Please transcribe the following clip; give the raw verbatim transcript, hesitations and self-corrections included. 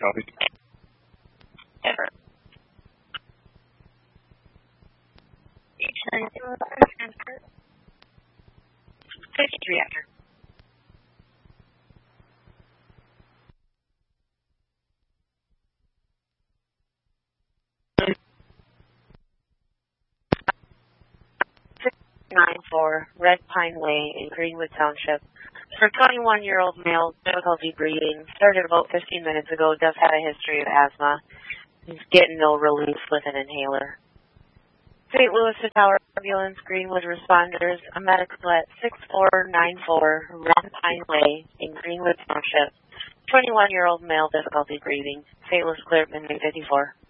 Copy. Ever. fifty-three after. nine four Red Pine Way in Greenwood Township. For twenty-one-year-old male, difficulty breathing. Started about fifteen minutes ago. Does have a history of asthma. He's getting no relief with an inhaler. Saint Louis to Tower Ambulance, Greenwood responders. A medical at six four nine four Red Pine Way in Greenwood Township. twenty-one-year-old male, difficulty breathing. Saint Louis cleared, Midway fifty-four.